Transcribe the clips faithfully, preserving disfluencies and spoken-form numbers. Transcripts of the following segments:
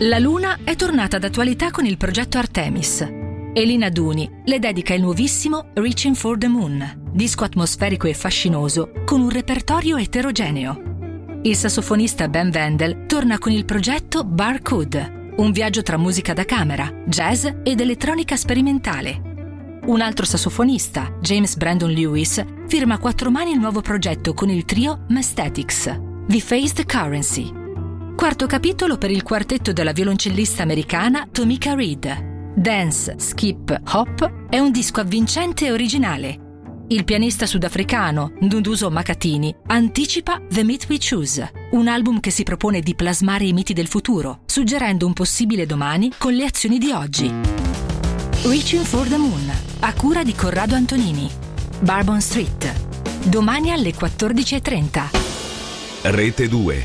La Luna è tornata d'attualità con il progetto Artemis. Elina Duni le dedica il nuovissimo Reaching for the Moon, disco atmosferico e fascinoso con un repertorio eterogeneo. Il sassofonista Ben Wendell torna con il progetto Barcode, un viaggio tra musica da camera, jazz ed elettronica sperimentale. Un altro sassofonista, James Brandon Lewis, firma a quattro mani il nuovo progetto con il trio Mastetics, The Phased Currency. Quarto capitolo per il quartetto della violoncellista americana Tomika Reed. Dance, Skip, Hop è un disco avvincente e originale. Il pianista sudafricano Nduduzo Makatini anticipa The Myth We Choose, un album che si propone di plasmare i miti del futuro, suggerendo un possibile domani con le azioni di oggi. Reaching for the Moon, a cura di Corrado Antonini. Bourbon Street, domani alle quattordici e trenta. Rete due.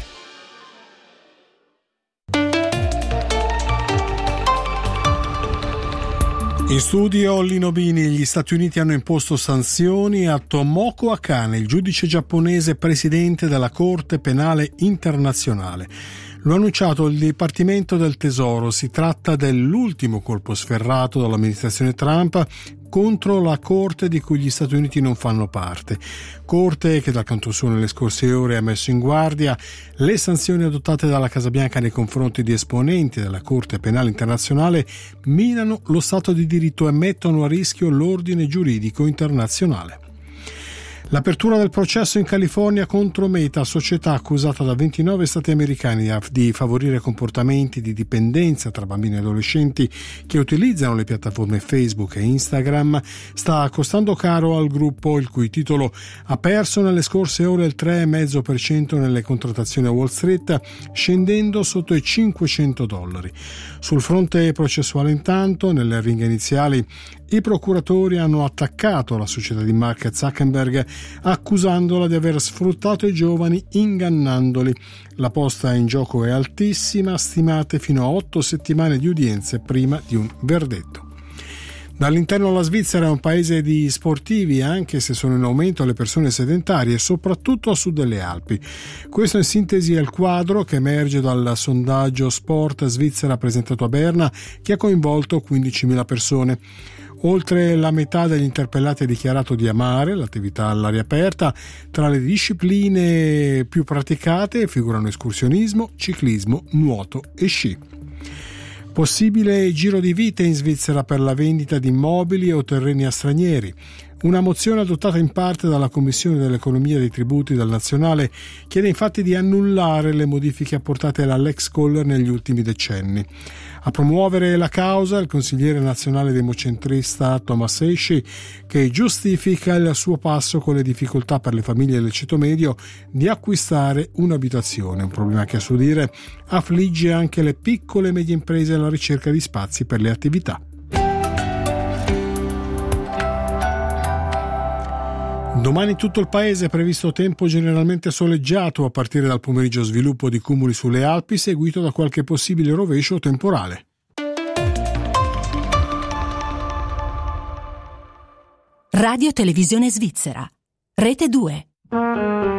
In studio Lino Bini. Gli Stati Uniti hanno imposto sanzioni a Tomoko Akane, il giudice giapponese presidente della Corte Penale Internazionale. Lo ha annunciato il Dipartimento del Tesoro. Si tratta dell'ultimo colpo sferrato dall'amministrazione Trump contro la Corte di cui gli Stati Uniti non fanno parte. Corte che dal canto suo nelle scorse ore ha messo in guardia le sanzioni adottate dalla Casa Bianca nei confronti di esponenti della Corte Penale Internazionale minano lo Stato di diritto e mettono a rischio l'ordine giuridico internazionale. L'apertura del processo in California contro Meta, società accusata da ventinove stati americani di favorire comportamenti di dipendenza tra bambini e adolescenti che utilizzano le piattaforme Facebook e Instagram, sta costando caro al gruppo, il cui titolo ha perso nelle scorse ore il tre virgola cinque per cento nelle contrattazioni a Wall Street, scendendo sotto i cinquecento dollari. Sul fronte processuale, intanto, nelle ringhe iniziali, i procuratori hanno attaccato la società di Mark Zuckerberg accusandola di aver sfruttato i giovani ingannandoli. La posta in gioco è altissima, stimate fino a otto settimane di udienze prima di un verdetto. Dall'interno la Svizzera è un paese di sportivi, anche se sono in aumento le persone sedentarie, soprattutto a sud delle Alpi. Questo in sintesi è il quadro che emerge dal sondaggio Sport Svizzera presentato a Berna, che ha coinvolto quindicimila persone. Oltre la metà degli interpellati ha dichiarato di amare l'attività all'aria aperta. Tra le discipline più praticate figurano escursionismo, ciclismo, nuoto e sci. Possibile giro di vite in Svizzera per la vendita di immobili o terreni a stranieri. Una mozione adottata in parte dalla Commissione dell'Economia dei Tributi del Nazionale chiede infatti di annullare le modifiche apportate all'Alex Call negli ultimi decenni. A promuovere la causa il consigliere nazionale democentrista Thomas Esci, che giustifica il suo passo con le difficoltà per le famiglie del ceto medio di acquistare un'abitazione, un problema che a suo dire affligge anche le piccole e medie imprese alla ricerca di spazi per le attività. Domani in tutto il paese è previsto tempo generalmente soleggiato, a partire dal pomeriggio sviluppo di cumuli sulle Alpi, seguito da qualche possibile rovescio temporale. Radio Televisione Svizzera, Rete due.